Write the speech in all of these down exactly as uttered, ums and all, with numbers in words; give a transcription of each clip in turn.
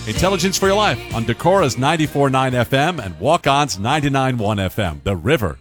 Intelligence for Your Life on Decora's ninety-four point nine F M and Walk-On's ninety-nine point one F M, The River.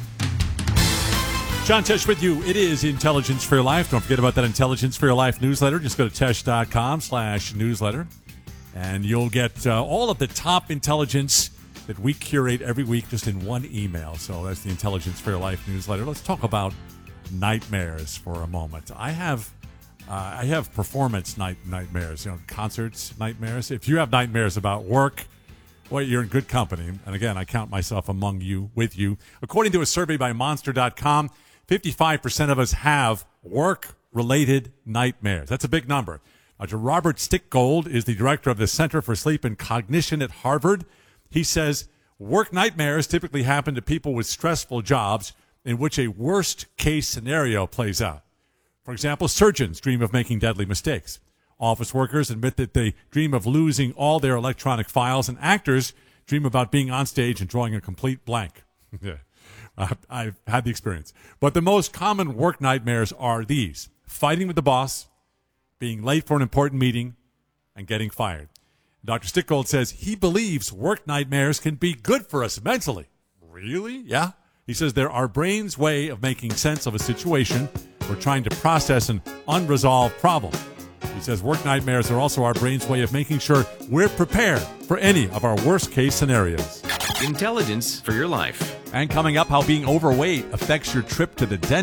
John Tesh with you. It is Intelligence for Your Life. Don't forget about that Intelligence for Your Life newsletter. Just go to tesh.com slash newsletter, and you'll get uh, all of the top intelligence that we curate every week just in one email. So that's the Intelligence for Your Life newsletter. Let's talk about nightmares for a moment. I have uh, I have performance night nightmares, you know, concerts nightmares. If you have nightmares about work, well, you're in good company. And again, I count myself among you, with you. According to a survey by monster dot com, fifty-five percent of us have work-related nightmares. That's a big number. Doctor Robert Stickgold is the director of the Center for Sleep and Cognition at Harvard. He says work nightmares typically happen to people with stressful jobs in which a worst-case scenario plays out. For example, surgeons dream of making deadly mistakes. Office workers admit that they dream of losing all their electronic files, and actors dream about being on stage and drawing a complete blank. Yeah. I've had the experience. But the most common work nightmares are these: fighting with the boss, being late for an important meeting, and getting fired. Doctor Stickgold says he believes work nightmares can be good for us mentally. Really? Yeah. He says they're our brain's way of making sense of a situation. We're trying to process an unresolved problem. He says work nightmares are also our brain's way of making sure we're prepared for any of our worst-case scenarios. Intelligence for Your Life. And coming up, how being overweight affects your trip to the dentist.